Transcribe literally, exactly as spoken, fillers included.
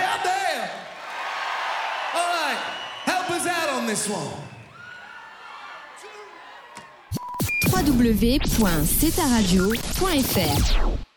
out there. All right, help us out on this one. w w w point c'est ta radio point f r